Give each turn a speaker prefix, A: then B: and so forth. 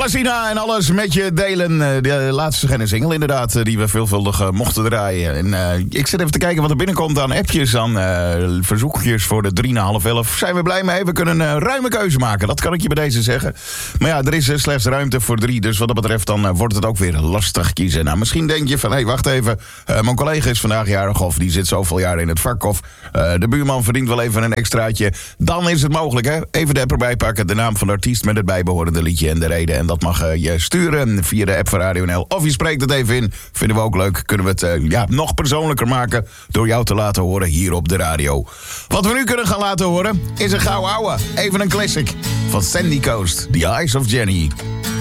A: Plasina en alles met je delen. De laatste geen single inderdaad, die we veelvuldig mochten draaien. En ik zit even te kijken wat er binnenkomt aan appjes, aan verzoekjes voor de 3,5-11. Zijn we blij mee? We kunnen een ruime keuze maken, dat kan ik je bij deze zeggen. Maar ja, er is slechts ruimte voor 3, dus wat dat betreft dan wordt het ook weer lastig kiezen. Nou, misschien denk je van, hé, wacht even, mijn collega is vandaag jarig of die zit zoveel jaar in het vak of de buurman verdient wel even een extraatje. Dan is het mogelijk, hè? Even de app erbij pakken, de naam van de artiest met het bijbehorende liedje en de reden. En dat mag je sturen via de app van Radio NL. Of je spreekt het even in. Vinden we ook leuk. Kunnen we het nog persoonlijker maken door jou te laten horen hier op de radio. Wat we nu kunnen gaan laten horen is een gouden ouwe. Even een classic van Sandy Coast. The Eyes of Jenny.